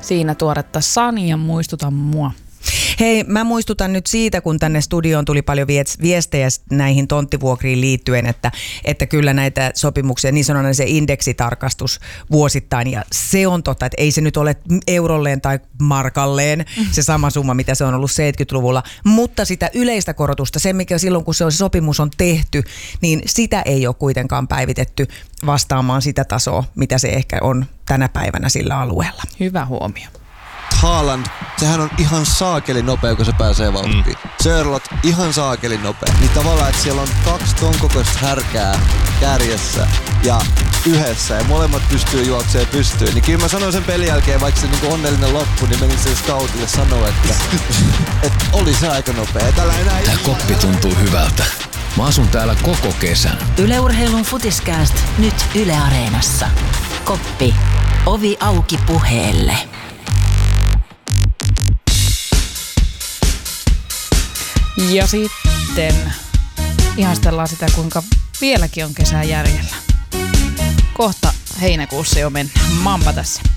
siinä tuoretta Sania, muistuta mua. Hei, mä muistutan nyt siitä, kun tänne studioon tuli paljon viestejä näihin tonttivuokriin liittyen, että kyllä näitä sopimuksia, niin sanotaan se indeksitarkastus vuosittain, ja se on totta, että ei se nyt ole eurolleen tai markalleen se sama summa, mitä se on ollut 70-luvulla, mutta sitä yleistä korotusta, se mikä silloin, kun se sopimus on tehty, niin sitä ei ole kuitenkaan päivitetty vastaamaan sitä tasoa, mitä se ehkä on tänä päivänä sillä alueella. Hyvä huomio. Haaland, sehän on ihan saakelin nopea, kun se pääsee vauhtiin. Sörlot, ihan saakelin nopea. Niin tavallaan, että siellä on 2 ton kokoista härkää kärjessä ja yhdessä ja molemmat pystyy juoksemaan pystyyn. Niin kyllä mä sanoin sen pelin jälkeen, vaikka se niinku onnellinen loppu, niin menin sen scoutille sanoa, että oli se aika nopea. Tää koppi tuntuu hyvältä. Mä asun täällä koko kesän. Yle Urheilun Futiskääst nyt Yle Areenassa. Koppi. Ovi auki puheelle. Ja sitten ihastellaan sitä, kuinka vieläkin on kesää jäljellä. Kohta heinäkuussa jo mennään. Mampa tässä.